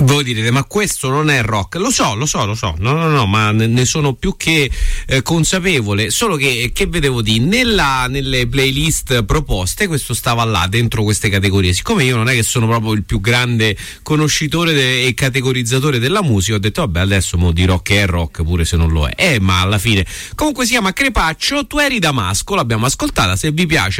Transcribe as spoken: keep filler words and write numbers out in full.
Voi direte, ma questo non è rock? Lo so, lo so, lo so, no, no, no, ma ne sono più che eh, consapevole, solo che, che vedevo di nella, nelle playlist proposte questo stava là, dentro queste categorie. Siccome io non è che sono proprio il più grande conoscitore de- e categorizzatore della musica, ho detto, vabbè, adesso mo dirò che è rock pure se non lo è. Eh, ma alla fine, comunque si chiama Crepaccio, Tu eri Damasco, l'abbiamo ascoltata, se vi piace